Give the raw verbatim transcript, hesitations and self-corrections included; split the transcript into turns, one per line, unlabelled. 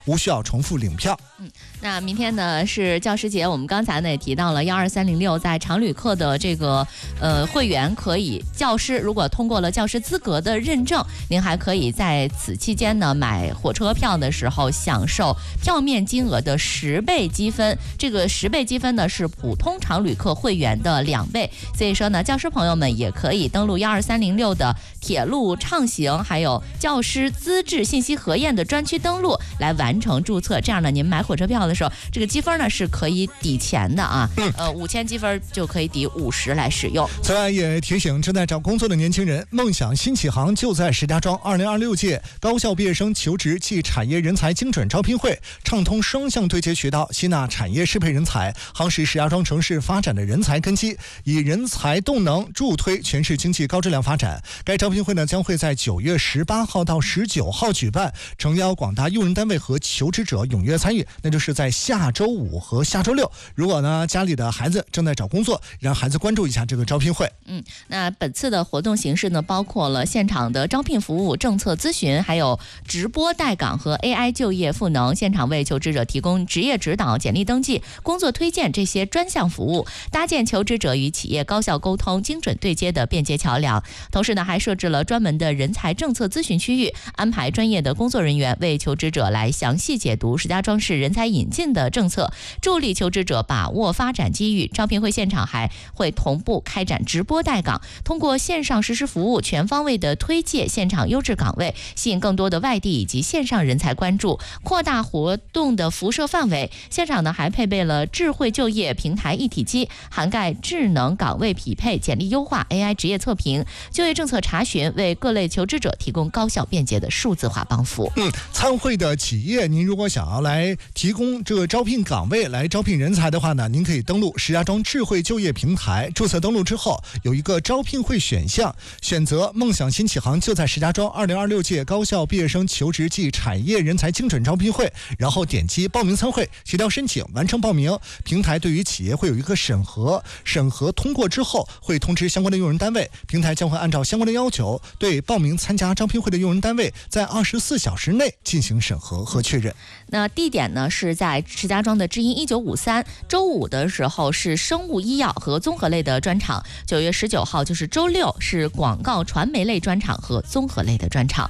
无需要重复领票。
嗯，那明天呢是教师节，我们刚才呢也提到了幺二三零六，在常旅客的这个呃会员可以，教师如果通过了教师资格的认证，您还可以在此期间呢买火车票的时候享受票面金额的十倍积分，这个十倍积分呢是普通常旅客会员的两倍，所以说呢，教师朋友们也可以登录幺二三零六的铁路畅行，还有教师资质信息核验的专区登录来完成注册，这样呢，您买火车票的时候，这个积分呢是可以抵钱的啊，
嗯、
呃，五千积分就可以抵五十来使用。
此外，也提醒正在找工作的年轻人，梦想新起航就在石家庄。二零二六届高校毕业生求职暨产业人才精准招聘会，畅通双向对接渠道，吸纳产业适配人才，夯实石家庄城市发展的人才根基，以人才动能助推全市经济高质量发展。该招聘会呢将会在九月十八号到十九号举办，诚邀广大用人单位和求职者踊跃参与，那就是在下周五和下周六。如果呢家里的孩子正在找工作，让孩子关注一下这个招聘会。
嗯，那本次的活动形式呢，包括了现场的招聘服务、政策咨询，还有直播带岗和 A I 就业赋能，现场为求职者提供职业指导、简历登记、工作推荐这些专项服务，搭建求职者与企业高效沟通、精准对接的便捷桥梁。同时呢，还设置了专门的人才政策咨询区域，安排专业的工作人员为求职者来详细解读石家庄市人才引进的政策，助力求职者把握发展机遇。招聘会现场还会同步开展直播带岗，通过线上实时服务，全方位的推介现场优质岗位，吸引更多的外地以及线上人才关注，扩大活动的辐射范围。现场呢还配备了智慧就业平台一体机，涵盖智能岗位匹配、简历优化、A I 职业测评、就业政策查询，为各类求职者提供高效便捷的数字化帮扶。
嗯，参会的企业，您如果想要来提供这个招聘岗位、来招聘人才的话呢，您可以登录石家庄智慧就业平台，注册登录之后有一个招聘会选项，选择梦想新起航就在石家庄二零二六届高校毕业生求职暨产业人才精准招聘会，然后点击报名参会，协调申请，完成报名。平台对于企业会有一个审核，审核通过之后会通知相关的用人单位，平台将会按照相关的要求，对报名参加招聘会的用人单位在二十四小时内进行审核和确认。
那地点呢是在石家庄的知音一九五三，周五的时候是生物医药和综合类的专场，九月十九号就是周六是广告传媒类专场和综合类的专场。